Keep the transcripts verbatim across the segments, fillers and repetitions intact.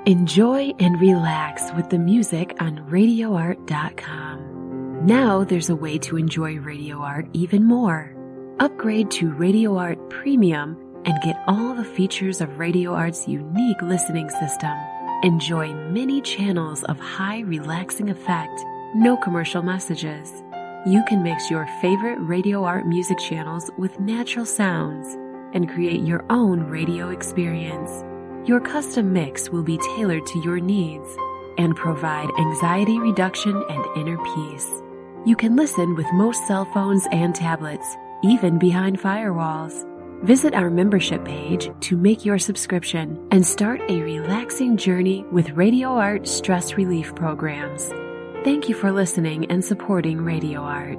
Enjoy and relax with the music on radio art dot com. Now there's a way to enjoy Radio Art even more. Upgrade to Radio Art Premium and get all the features of Radio Art's unique listening system. Enjoy many channels of high relaxing effect, no commercial messages. You can mix your favorite Radio Art music channels with natural sounds and create your own radio experience. Your custom mix will be tailored to your needs and provide anxiety reduction and inner peace. You can listen with most cell phones and tablets, even behind firewalls. Visit our membership page to make your subscription and start a relaxing journey with Radio Art stress relief programs. Thank you for listening and supporting Radio Art.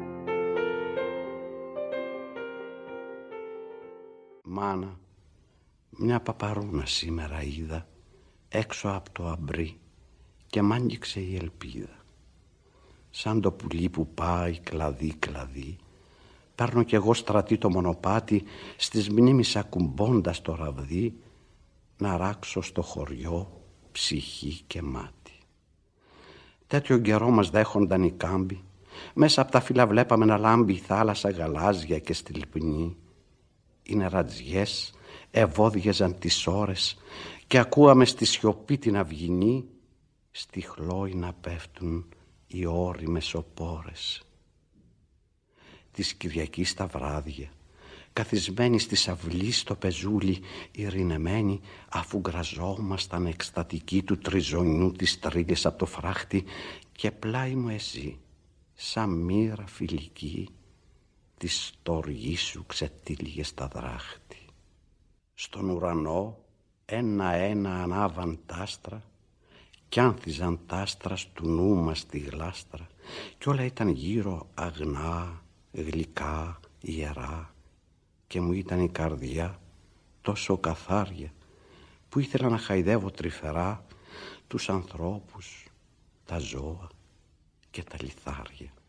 Μάνα, μια παπαρούνα σήμερα είδα έξω από το αμπρί και μ' άγγιξε η ελπίδα. Σαν το πουλί που πάει κλαδί κλαδί, παίρνω κι εγώ στρατή το μονοπάτι στις μνήμεις ακουμπώντας το ραβδί να ράξω στο χωριό ψυχή και μάτι. Τέτοιο καιρό μας δέχονταν οι κάμποι, μέσα από τα φύλλα βλέπαμε να λάμπει η θάλασσα γαλάζια και στη λιπνή. Οι νερατζιές ευώδιαζαν τις ώρες και ακούαμε στη σιωπή την αυγινή στη χλόη να πέφτουν οι ώριμες οπόρες. Της Κυριακής τα βράδια, καθισμένοι στη αυλή στο πεζούλι, ειρηνεμένοι, αφού γκραζόμασταν εκστατικοί του τριζωνιού τις τρίλες από το φράχτη, και πλάι μου εσύ, σαν μοίρα φιλική, τη στοργή σου ξετύλιγε στα δράχτη. Στον ουρανό ένα-ένα ανάβαν τ' άστρα κι άνθιζαν τ' άστρα στου νου μας τη γλάστρα, κι όλα ήταν γύρω αγνά, γλυκά, ιερά, και μου ήταν η καρδιά τόσο καθάρια που ήθελα να χαϊδεύω τρυφερά τους ανθρώπους, τα ζώα και τα λιθάρια.